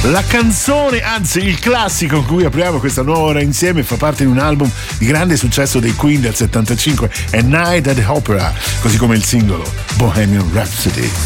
La canzone, anzi il classico con cui apriamo questa nuova ora insieme, fa parte di un album di grande successo dei Queen del 75, A Night at the Opera, così come il singolo Bohemian Rhapsody.